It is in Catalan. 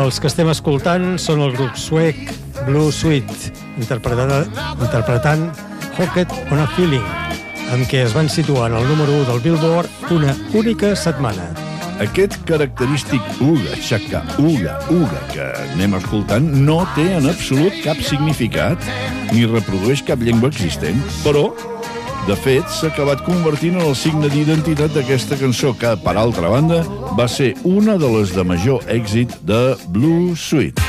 Els que estem escoltant són el grup suec Blue Suite, interpretant Hooked on a Feeling, amb què es van situar en el número 1 del Billboard una única setmana. Aquest característic uga, xaca, uga, que anem escoltant no té en absolut cap significat ni reprodueix cap llengua existent, però, de fet, s'ha acabat convertint en el signe d'identitat d'aquesta cançó que, per altra banda, va ser una de les de major èxit de Blue Suite.